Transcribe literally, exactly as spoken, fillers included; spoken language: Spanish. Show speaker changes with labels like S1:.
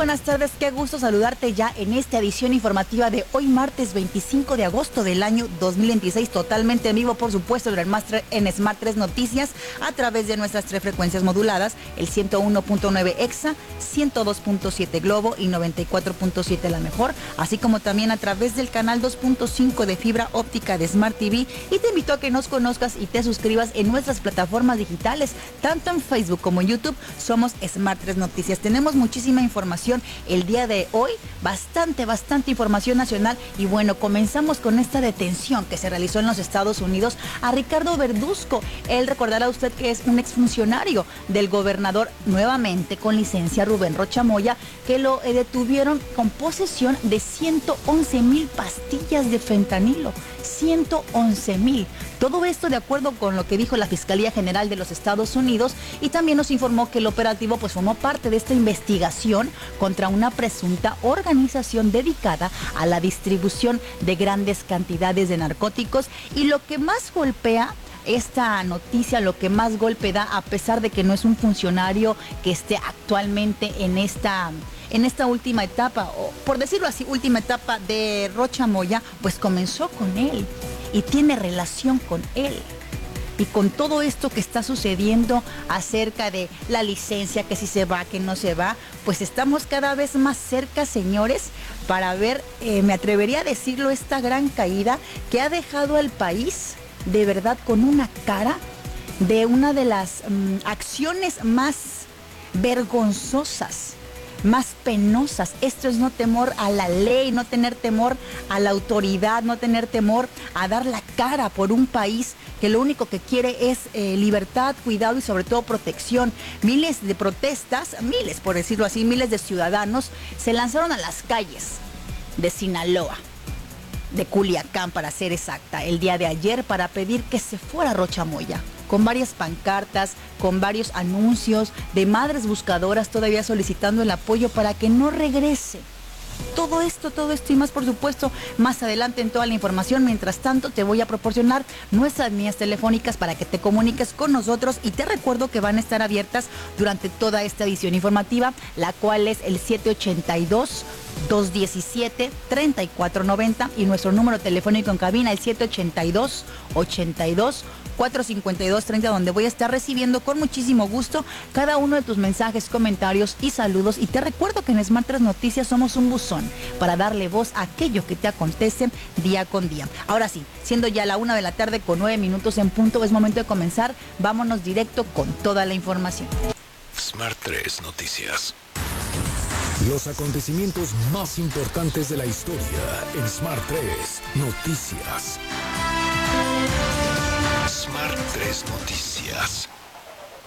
S1: buenas tardes, qué gusto saludarte ya en esta edición informativa de hoy martes veinticinco de agosto del año dos mil veintiséis, totalmente en vivo, por supuesto, en Smart tres Noticias, a través de nuestras tres frecuencias moduladas, el ciento uno punto nueve Exa, ciento dos punto siete Globo y noventa y cuatro punto siete La Mejor, así como también a través del canal dos punto cinco de fibra óptica de Smart T V, y te invito a que nos conozcas y te suscribas en nuestras plataformas digitales, tanto en Facebook como en YouTube. Somos Smart tres Noticias. Tenemos muchísima información el día de hoy, bastante, bastante información nacional, y bueno, comenzamos con esta detención que se realizó en los Estados Unidos a Ricardo Verduzco. Él, recordará usted que es un exfuncionario del gobernador, nuevamente con licencia, Rubén Rocha Moya, que lo eh, detuvieron con posesión de ciento once mil pastillas de fentanilo. ciento once mil. Todo esto de acuerdo con lo que dijo la Fiscalía General de los Estados Unidos, y también nos informó que el operativo pues formó parte de esta investigación contra una presunta organización dedicada a la distribución de grandes cantidades de narcóticos. Y lo que más golpea esta noticia, lo que más golpe da, a pesar de que no es un funcionario que esté actualmente en esta en esta última etapa, o por decirlo así, última etapa de Rocha Moya, pues comenzó con él y tiene relación con él. Y con todo esto que está sucediendo acerca de la licencia, que si se va, que no se va, pues estamos cada vez más cerca, señores, para ver, eh, me atrevería a decirlo, esta gran caída que ha dejado al país de verdad con una cara de una de las um, acciones más vergonzosas, más penosas. Esto es no temor a la ley, no tener temor a la autoridad, no tener temor a dar la cara por un país que lo único que quiere es eh, libertad, cuidado y sobre todo protección. Miles de protestas, miles por decirlo así, miles de ciudadanos se lanzaron a las calles de Sinaloa, de Culiacán para ser exacta, el día de ayer, para pedir que se fuera Rocha Moya, con varias pancartas, con varios anuncios de madres buscadoras todavía solicitando el apoyo para que no regrese. Todo esto, todo esto y más, por supuesto, más adelante en toda la información. Mientras tanto, te voy a proporcionar nuestras líneas telefónicas para que te comuniques con nosotros, y te recuerdo que van a estar abiertas durante toda esta edición informativa, la cual es el siete ochenta y dos, dos diecisiete, treinta y cuatro noventa, y nuestro número telefónico en cabina, el siete ochenta y dos, ochenta y dos, cuatrocientos cincuenta y dos treinta, donde voy a estar recibiendo con muchísimo gusto cada uno de tus mensajes, comentarios y saludos. Y te recuerdo que en Smart tres Noticias somos un buzón para darle voz a aquello que te acontece día con día. Ahora sí, siendo ya la una de la tarde con nueve minutos en punto, es momento de comenzar. Vámonos directo con toda la información.
S2: Smart tres Noticias. Los acontecimientos más importantes de la historia en Smart tres Noticias.